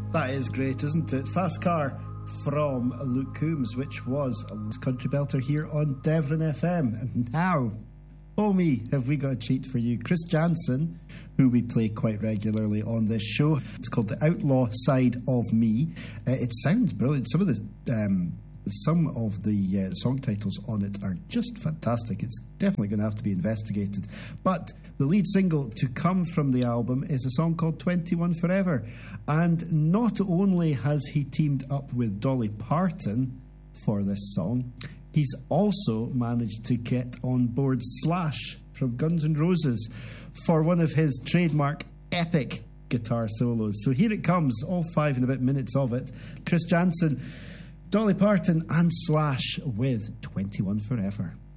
That is great, isn't it? Fast Car from Luke Combs, which was a country belter here on Devon FM. And now, oh me, have we got a treat for you. Chris Janson, who we play quite regularly on this show. It's called The Outlaw Side of Me. It sounds brilliant. Some of the song titles on it are just fantastic. It's definitely going to have to be investigated. But the lead single to come from the album is a song called 21 Forever. And not only has he teamed up with Dolly Parton for this song, he's also managed to get on board Slash from Guns N' Roses for one of his trademark epic guitar solos. So here it comes, all 5 and a bit minutes of it. Chris Janson, Dolly Parton and Slash with 21 Forever.